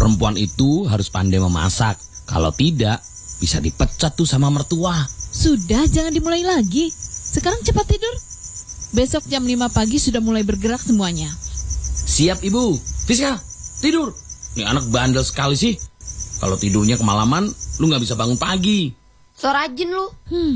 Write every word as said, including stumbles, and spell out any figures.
perempuan itu harus pandai memasak. Kalau tidak, bisa dipecat tuh sama mertua. Sudah, jangan dimulai lagi. Sekarang cepat tidur. Besok jam lima pagi sudah mulai bergerak semuanya. Siap, Ibu. Fiska, tidur. Nih anak bandel sekali sih. Kalau tidurnya kemalaman, lu gak bisa bangun pagi. So rajin lu. Hmm.